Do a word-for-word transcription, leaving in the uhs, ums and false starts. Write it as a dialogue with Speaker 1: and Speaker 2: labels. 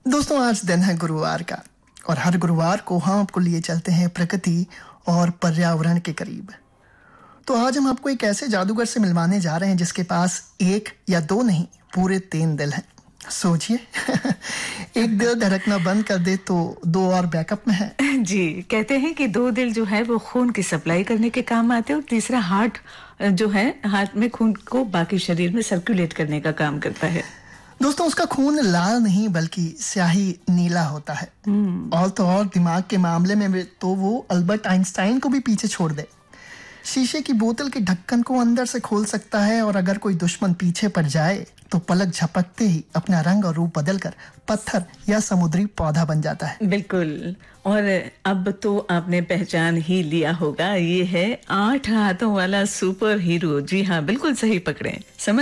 Speaker 1: दोस्तों, आज दिन है गुरुवार का और हर गुरुवार को हम आपको लिए चलते हैं प्रकृति और पर्यावरण के करीब। तो आज हम आपको एक ऐसे जादूगर से मिलवाने जा रहे हैं जिसके पास एक या दो नहीं, पूरे तीन दिल हैं। सोचिए एक दिल धड़कना बंद कर दे तो दो और बैकअप में है।
Speaker 2: जी, कहते हैं कि दो दिल जो है वो खून की सप्लाई करने के काम आते हैं और तीसरा हार्ट जो है हार्ट में खून को बाकी शरीर में सर्कुलेट करने का काम करता है।
Speaker 1: दोस्तों, उसका खून लाल नहीं बल्कि स्याही नीला होता है। और तो और दिमाग के मामले में तो वो अल्बर्ट आइंस्टाइन को भी पीछे छोड़ दे। शीशे की बोतल के ढक्कन को अंदर से खोल सकता है और अगर कोई दुश्मन पीछे पड़ जाए तो पलक झपकते ही अपना रंग और रूप बदलकर पत्थर या समुद्री पौधा बन जाता है।
Speaker 2: बिल्कुल। और अब तो आपने पहचान ही लिया होगा, ये है आठ हाथों वाला सुपर हीरो। जी हाँ, बिल्कुल सही पकड़े। समझ